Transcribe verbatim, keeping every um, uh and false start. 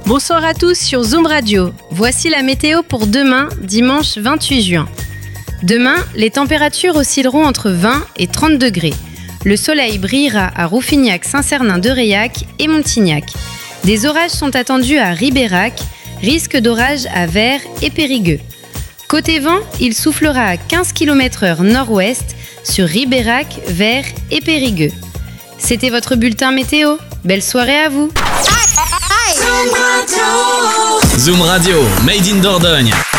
Bonsoir à tous sur Zoom Radio. Voici la météo pour demain, dimanche vingt-huit juin. Demain, les températures oscilleront entre vingt et trente degrés. Le soleil brillera à Rouffignac-Saint-Cernin-de-Réac et Montignac. Des orages sont attendus à Ribérac, risque d'orage à Vers et Périgueux. Côté vent, il soufflera à quinze kilomètres heure nord-ouest sur Ribérac, Vers et Périgueux. C'était votre bulletin météo. Belle soirée à vous. Zoom Radio, Made in Dordogne.